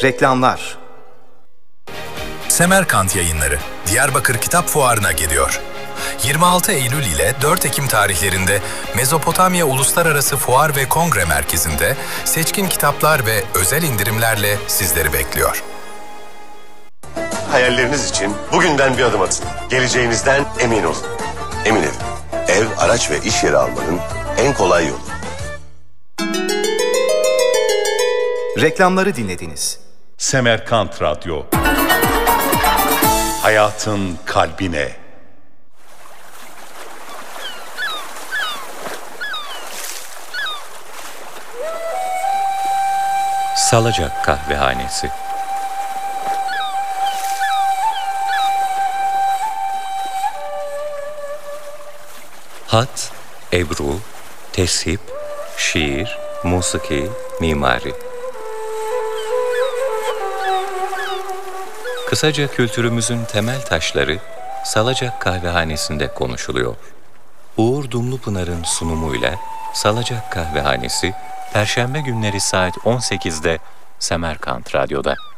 Reklamlar. Semerkant Yayınları Diyarbakır Kitap Fuarı'na geliyor. 26 Eylül ile 4 Ekim tarihlerinde Mezopotamya Uluslararası Fuar ve Kongre Merkezi'nde seçkin kitaplar ve özel indirimlerle sizleri bekliyor. Hayalleriniz için bugünden bir adım atın. Geleceğinizden emin olun. Emin Ev. Ev, araç ve iş yeri almanın en kolay yolu. Reklamları dinlediniz. Semerkant Radyo. Hayatın kalbine. Salacak Kahvehanesi. Hat, ebru, teship, şiir, musiki, mimari. Kısaca kültürümüzün temel taşları Salacak Kahvehanesi'nde konuşuluyor. Uğur Dumlupınar'ın sunumuyla Salacak Kahvehanesi Perşembe günleri saat 18'de Semerkant Radyo'da.